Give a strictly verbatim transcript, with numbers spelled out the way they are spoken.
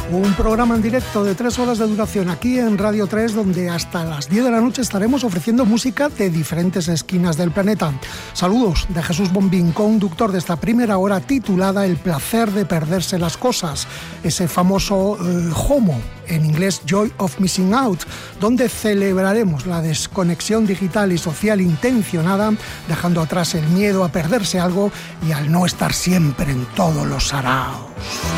Un programa en directo de tres horas de duración aquí en Radio tres, donde hasta las diez de la noche estaremos ofreciendo música de diferentes esquinas del planeta. Saludos de Jesús Bombín, conductor de esta primera hora titulada El placer de perderse las cosas, ese famoso eh, Homo, en inglés Joy of Missing Out, donde celebraremos la desconexión digital y social intencionada, dejando atrás el miedo a perderse algo y al no estar siempre en todos los saraos.